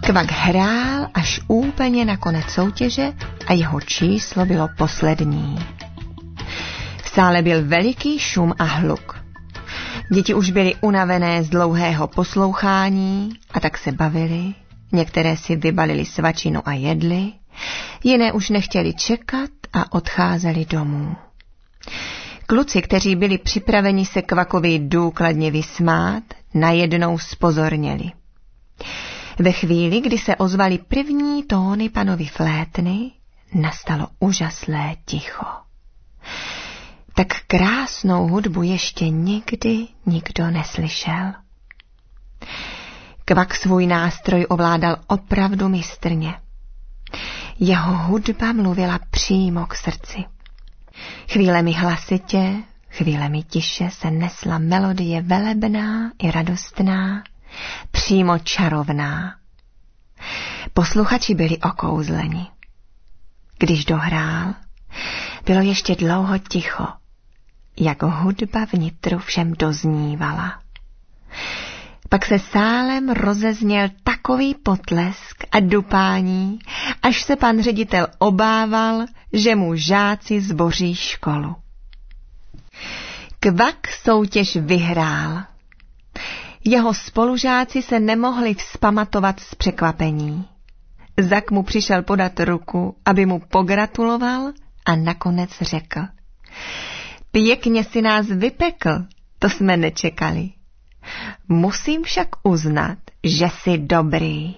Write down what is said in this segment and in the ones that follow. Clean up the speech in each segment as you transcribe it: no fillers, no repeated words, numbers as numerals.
Kvak hrál až úplně na konec soutěže a jeho číslo bylo poslední. V sále byl veliký šum a hluk. Děti už byly unavené z dlouhého poslouchání a tak se bavili. Některé si vybalili svačinu a jedli, jiné už nechtěli čekat a odcházeli domů. Kluci, kteří byli připraveni se Kvakovi důkladně vysmát, najednou zpozorněli. Ve chvíli, kdy se ozvaly první tóny panovy flétny, nastalo úžaslé ticho. Tak krásnou hudbu ještě nikdy nikdo neslyšel. Kvak svůj nástroj ovládal opravdu mistrně. Jeho hudba mluvila přímo k srdci. Chvílemi hlasitě, chvílemi tiše se nesla melodie velebná i radostná, přímo čarovná. Posluchači byli okouzleni. Když dohrál, bylo ještě dlouho ticho, jak hudba vnitru všem doznívala. Pak se sálem rozezněl takový potlesk a dupání, až se pan ředitel obával, že mu žáci zboří školu. Kvak soutěž vyhrál. Jeho spolužáci se nemohli vzpamatovat z překvapení. Zak mu přišel podat ruku, aby mu pogratuloval a nakonec řekl: Pěkně si nás vypekl, to jsme nečekali. Musím však uznat, že jsi dobrý.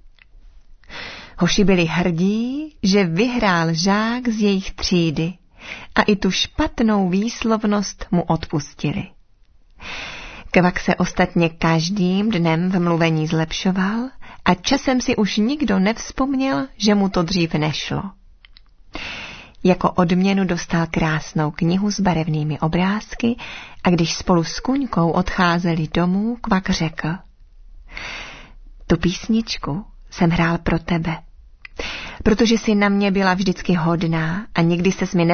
Hoši byli hrdí, že vyhrál žák z jejich třídy a i tu špatnou výslovnost mu odpustili. Kvak se ostatně každým dnem v mluvení zlepšoval a časem si už nikdo nevzpomněl, že mu to dřív nešlo. Jako odměnu dostal krásnou knihu s barevnými obrázky a když spolu s Kuňkou odcházeli domů, Kvak řekl: Tu písničku jsem hrál pro tebe, protože jsi na mě byla vždycky hodná a nikdy ses mi